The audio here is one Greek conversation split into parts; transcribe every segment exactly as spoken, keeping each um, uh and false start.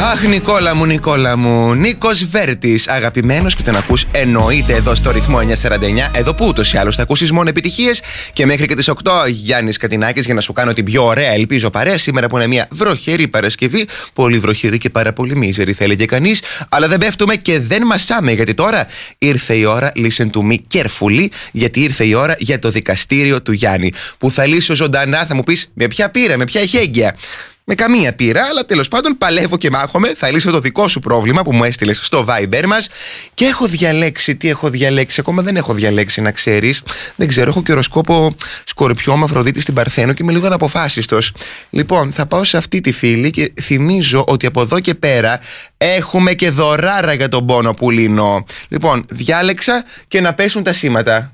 Αχ, Νικόλα μου, Νικόλα μου. Νίκος Βέρτης, αγαπημένος και τον ακούς εννοείται εδώ στο ρυθμό εννιακόσια σαράντα εννιά. Εδώ που ούτως ή άλλως θα ακούσεις μόνο επιτυχίες. Και μέχρι και τις οκτώ Γιάννης Κατινάκης για να σου κάνω την πιο ωραία, ελπίζω, παρέα. Σήμερα που είναι μια βροχερή Παρασκευή. Πολύ βροχερή και πάρα πολύ μίζερη, θέλει και κανείς. Αλλά δεν πέφτουμε και δεν μασάμε. Γιατί τώρα ήρθε η ώρα, listen to me carefully. Γιατί ήρθε η ώρα για το δικαστήριο του Γιάννη. Που θα λύσω ζωντανά, θα μου πεις με ποια πείρα, με ποια εχέγγυα. Με καμία πείρα, αλλά τέλος πάντων παλεύω και μάχομαι. Θα λύσω το δικό σου πρόβλημα που μου έστειλες στο Viber μας. Και έχω διαλέξει, τι έχω διαλέξει, ακόμα δεν έχω διαλέξει να ξέρεις. Δεν ξέρω, έχω και οροσκόπο Σκορπιό με Αφροδίτη στην Παρθένο και είμαι λίγο αναποφάσιστος. Λοιπόν, θα πάω σε αυτή τη φίλη και θυμίζω ότι από εδώ και πέρα έχουμε και δωράρα για τον πόνο που λύνω. Λοιπόν, διάλεξα και να πέσουν τα σήματα.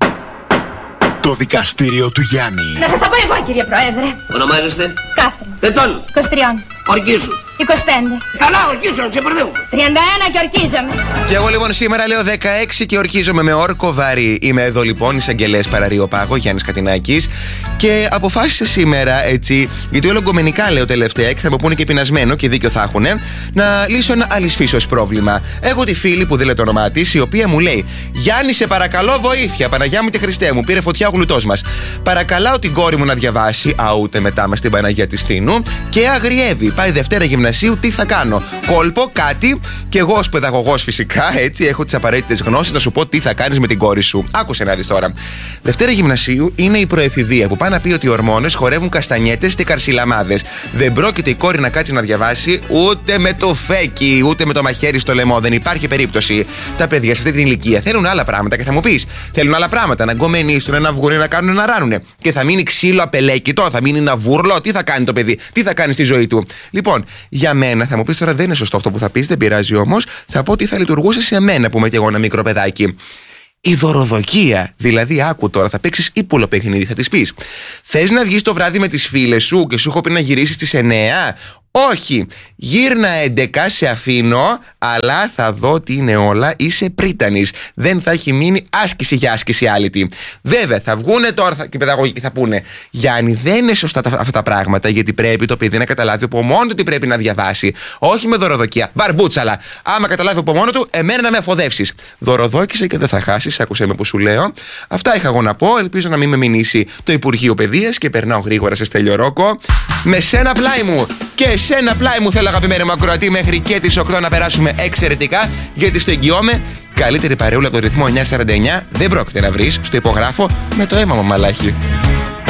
Το δικαστήριο του Γιάννη. Να σας τα πω εγώ, κύριε Πρόεδρε. Ονομάζεστε? Κάθριν. Ετών. είκοσι τρία. Ορκίσου. είκοσι πέντε. Καλά, ορκίσου, ξεπερδεύουμε. τριάντα ένα και ορκίζομαι. Και εγώ λοιπόν σήμερα λέω δεκαέξι και ορκίζομαι με όρκο βαρύ. Είμαι εδώ λοιπόν, εισαγγελέας Παραρείο Πάγο, Γιάννης Κατινάκης. Και αποφάσισα σήμερα, έτσι, γιατί όλο γκομενικά λέω τελευταία και θα μου πούνε και πεινασμένο και δίκιο θα έχουν, να λύσω ένα άλλης φύσεως πρόβλημα. Έχω τη φίλη που δεν λέει το όνομά της, η οποία μου λέει: Γιάννη, σε παρακαλώ, βοήθεια. Παναγιά μου και Χριστέ μου, πήρε φωτιά ο γλουτός μας. Παρακαλάω την κόρη μου να διαβάσει, α, ούτε μετά με στην Παναγία της Τίνου, και αγριεύει. Πάει Δευτέρα Γυμνασίου, τι θα κάνω? Κόλπο, κάτι, και εγώ ως παιδαγωγός φυσικά, έτσι, έχω τις απαραίτητες γνώσεις να σου πω τι θα κάνεις με την κόρη σου. Άκουσε να δεις τώρα. Δευτέρα Γυμνασίου είναι η προεφηβεία που πάει να πει ότι οι ορμόνες χορεύουν καστανιέτες και καρσιλαμάδες. Δεν πρόκειται η κόρη να κάτσει να διαβάσει ούτε με το φέκι, ούτε με το μαχαίρι στο λαιμό. Δεν υπάρχει περίπτωση. Τα παιδιά σε αυτή την ηλικία θέλουν άλλα πράγματα και θα μου πεις: θέλουν άλλα πράγματα. Να γκομενίσουν, να βγουν, να κάνουν, να ράνουνε. Και θα μείνει ξύλο απελέκητο, θα μείνει ένα βούρλο. Τι θα κάνει το παιδί, τι θα κάνει στη ζωή του. Λοιπόν, για μένα, θα μου πεις τώρα δεν είναι σωστό αυτό που θα πεις, δεν πειράζει όμως, θα πω ότι θα λειτουργούσε σε μένα που είμαι και εγώ ένα μικρό παιδάκι. Η δωροδοκία. Δηλαδή, άκου τώρα, θα παίξεις ύπουλο παιχνίδι, θα της πεις: θες να βγεις το βράδυ με τις φίλες σου και σου έχω πει να γυρίσεις στις εννιά? Όχι, γύρνα έντεκα, σε αφήνω, αλλά θα δω τι είναι όλα, είσαι πρίτανης. Δεν θα έχει μείνει άσκηση για άσκηση άλυτη. Βέβαια, θα βγούνε τώρα και οι παιδαγωγικοί θα πούνε: Γιάννη, δεν είναι σωστά τα, αυτά τα πράγματα, γιατί πρέπει το παιδί να καταλάβει από μόνο του ότι πρέπει να διαβάσει. Όχι με δωροδοκία. Μπαρμπούτσαλα. Άμα καταλάβει από μόνο του, εμένα να με αφοδεύσεις. Δωροδόκησε και δεν θα χάσεις, άκουσε με που σου λέω. Αυτά είχα εγώ να πω. Ελπίζω να μην με μηνύσει το Υπουργείο Παιδείας και περνάω γρήγορα σε Στέλιο Ρόκο. Με σένα πλάι μου και σε ένα πλάι μου θέλω, αγαπημένη μου ακροατή, μέχρι και τις οκτώ να περάσουμε εξαιρετικά, γιατί στο εγγυώμαι καλύτερη παρεούλα από το ρυθμό εννιακόσια σαράντα εννιά δεν πρόκειται να βρεις. Στο υπογράφω με το αίμα μου, μαλάχη.